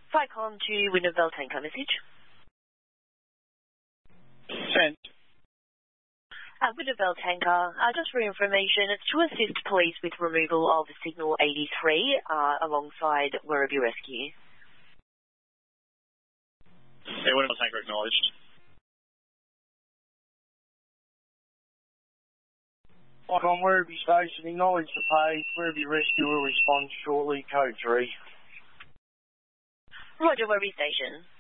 Flycom to Winterville Tanker message. Sent. Winterville Tanker, just for information, it's to assist police with removal of Signal 83 alongside Werribee Rescue. Yeah, Winterville Tanker acknowledged. Flycom Werribee Station, acknowledge the page. Werribee Rescue will respond shortly. Code 3. Roger, Werribee Station.